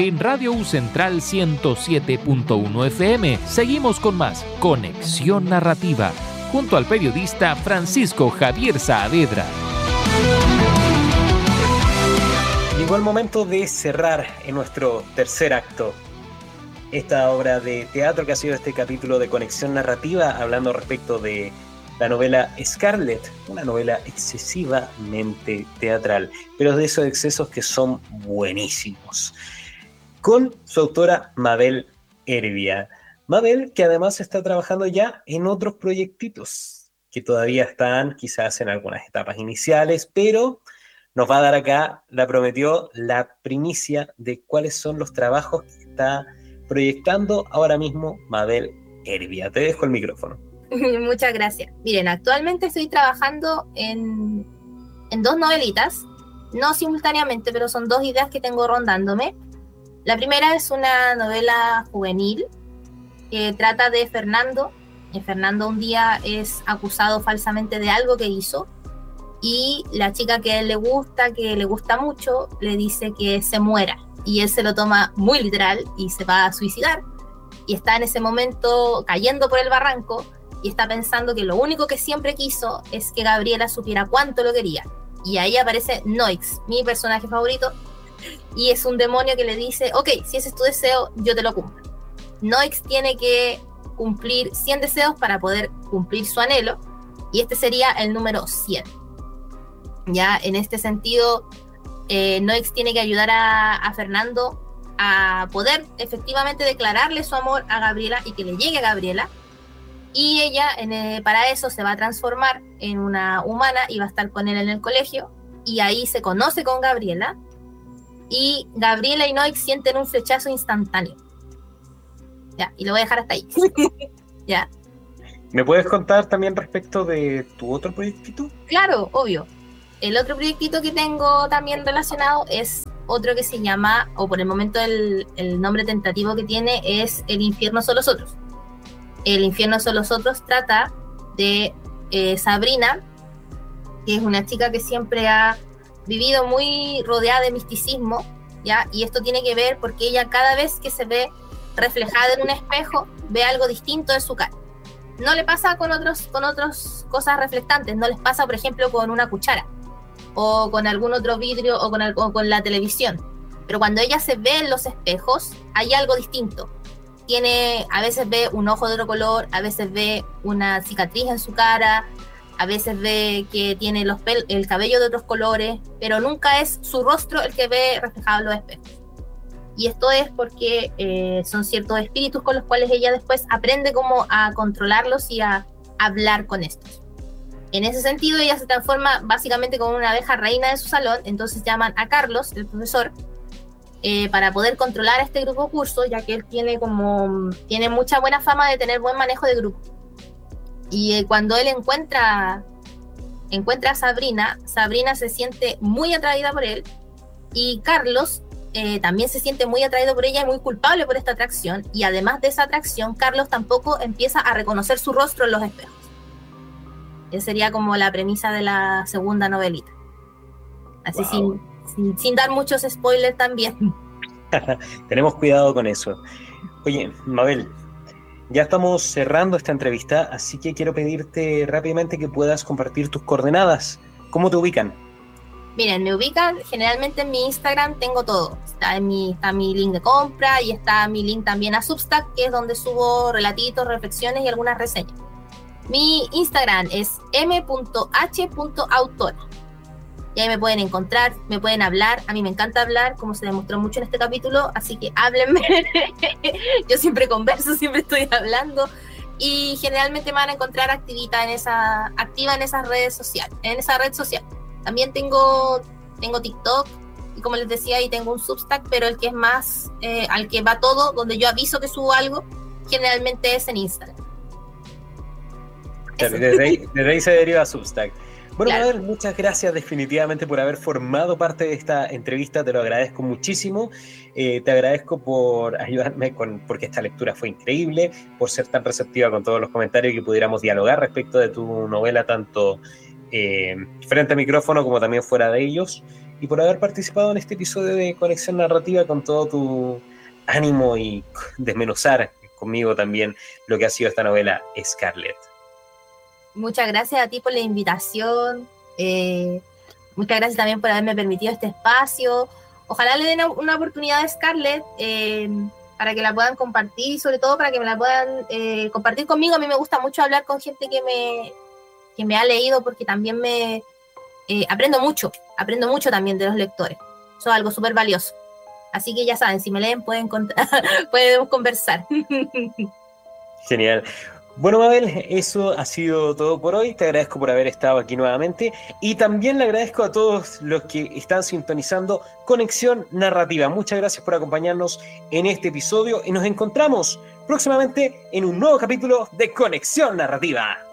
en Radio U Central 107.1 FM. Seguimos con más Conexión Narrativa, junto al periodista Francisco Javier Saavedra. Llegó el momento de cerrar en nuestro tercer acto esta obra de teatro que ha sido este capítulo de Conexión Narrativa, hablando respecto de la novela Scarlett, una novela excesivamente teatral, pero de esos excesos que son buenísimos, con su autora Mabel Heredia. Mabel, que además está trabajando ya en otros proyectitos, que todavía están quizás en algunas etapas iniciales, pero nos va a dar acá, la prometió, la primicia de cuáles son los trabajos que está proyectando ahora mismo Mabel Heredia. Te dejo el micrófono. Muchas gracias. Miren, actualmente estoy trabajando en dos novelitas, no simultáneamente, pero son dos ideas que tengo rondándome. La primera es una novela juvenil que trata de Fernando. Fernando un día es acusado falsamente de algo que hizo, y la chica que a él le gusta mucho, le dice que se muera, y él se lo toma muy literal y se va a suicidar, y está en ese momento cayendo por el barranco y está pensando que lo único que siempre quiso es que Gabriela supiera cuánto lo quería, y ahí aparece Noix, mi personaje favorito, y es un demonio que le dice: ok, si ese es tu deseo, yo te lo cumplo. Noix tiene que cumplir 100 deseos para poder cumplir su anhelo, y este sería el número 100. Ya en este sentido, Noix tiene que ayudar a Fernando a poder efectivamente declararle su amor a Gabriela y que le llegue a Gabriela, y ella para eso se va a transformar en una humana y va a estar con él en el colegio, y ahí se conoce con Gabriela, y Gabriela y Noix sienten un flechazo instantáneo. Ya, y lo voy a dejar hasta ahí. Ya. ¿Me puedes contar también respecto de tu otro proyectito? Claro, obvio. El otro proyectito que tengo también relacionado es otro que se llama, o por el momento el nombre tentativo que tiene es El infierno son los otros. El infierno son los otros trata de Sabrina, que es una chica que siempre ha vivido muy rodeada de misticismo, ¿ya? Y esto tiene que ver porque ella, cada vez que se ve reflejada en un espejo, ve algo distinto de su cara. No le pasa con otras cosas reflectantes, no les pasa, por ejemplo, con una cuchara o con algún otro vidrio o con la televisión, pero cuando ella se ve en los espejos hay algo distinto. A veces ve un ojo de otro color, a veces ve una cicatriz en su cara, a veces ve que tiene el cabello de otros colores, pero nunca es su rostro el que ve reflejado en los espejos. Y esto es porque son ciertos espíritus con los cuales ella después aprende cómo a controlarlos y a hablar con estos. En ese sentido, ella se transforma básicamente como una abeja reina de su salón, entonces llaman a Carlos, el profesor, para poder controlar este grupo curso, ya que él tiene mucha buena fama de tener buen manejo de grupo. Y cuando él encuentra a Sabrina se siente muy atraída por él, y Carlos también se siente muy atraído por ella y muy culpable por esta atracción, y además de esa atracción, Carlos tampoco empieza a reconocer su rostro en los espejos. Esa sería como la premisa de la segunda novelita. Así, wow. sin dar muchos spoilers también. Tenemos cuidado con eso. Oye, Mabel, ya estamos cerrando esta entrevista, así que quiero pedirte rápidamente que puedas compartir tus coordenadas. ¿Cómo te ubican? Miren, me ubican generalmente en mi Instagram, tengo todo. Está mi link de compra y está mi link también a Substack, que es donde subo relatitos, reflexiones y algunas reseñas. Mi Instagram es m.h.autora. Y ahí me pueden encontrar, me pueden hablar. A mí me encanta hablar, como se demostró mucho en este capítulo, así que háblenme. Yo siempre converso, siempre estoy hablando. Y generalmente me van a encontrar activa en esas redes sociales, en esa red social. También tengo TikTok, y como les decía, ahí tengo un Substack, pero el que es más, al que va todo, donde yo aviso que subo algo, generalmente es en Instagram. Desde ahí se deriva Substack. Bueno, Claro. Mabel, muchas gracias definitivamente por haber formado parte de esta entrevista, te lo agradezco muchísimo. Te agradezco por ayudarme porque esta lectura fue increíble, por ser tan receptiva con todos los comentarios y que pudiéramos dialogar respecto de tu novela, tanto frente a micrófono como también fuera de ellos. y por haber participado en este episodio de Conexión Narrativa con todo tu ánimo y desmenuzar conmigo también lo que ha sido esta novela Scarlet. Muchas gracias a ti por la invitación. Muchas gracias también por haberme permitido este espacio. Ojalá le den una oportunidad a Scarlet para que la puedan compartir y sobre todo para que me la puedan compartir conmigo. A mí me gusta mucho hablar con gente que me ha leído porque también me aprendo mucho también de los lectores. Eso es algo súper valioso. Así que ya saben, si me leen podemos conversar. Genial. Bueno, Mabel, eso ha sido todo por hoy. Te agradezco por haber estado aquí nuevamente y también le agradezco a todos los que están sintonizando Conexión Narrativa. Muchas gracias por acompañarnos en este episodio y nos encontramos próximamente en un nuevo capítulo de Conexión Narrativa.